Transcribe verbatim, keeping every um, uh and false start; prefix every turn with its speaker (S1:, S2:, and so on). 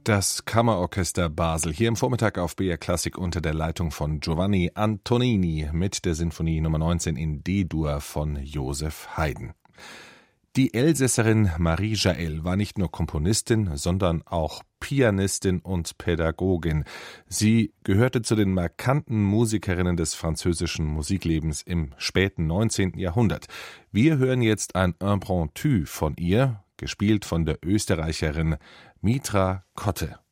S1: Das Kammerorchester Basel hier im Vormittag auf B R Klassik unter der Leitung von Giovanni Antonini mit der Sinfonie Nummer neunzehn in D-Dur von Joseph Haydn. Die Elsässerin Marie Jaël war nicht nur Komponistin, sondern auch Pianistin und Pädagogin. Sie gehörte zu den markanten Musikerinnen des französischen Musiklebens im späten neunzehnten Jahrhundert. Wir hören jetzt ein Impromptu von ihr, gespielt von der Österreicherin Mitra Kotte.